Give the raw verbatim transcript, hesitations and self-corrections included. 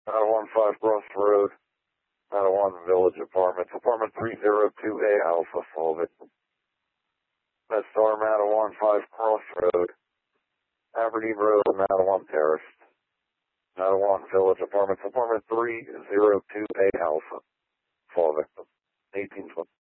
Mattawan five Cross Road, Mattawan Village Apartments, apartment three oh two A Alpha, fall victim. Star Mattawan five Cross Road, Aberdeen Road, Mattawan Terrace, Mattawan Village Apartments, apartment three oh two A Alpha, fall victim. eighteen twenty.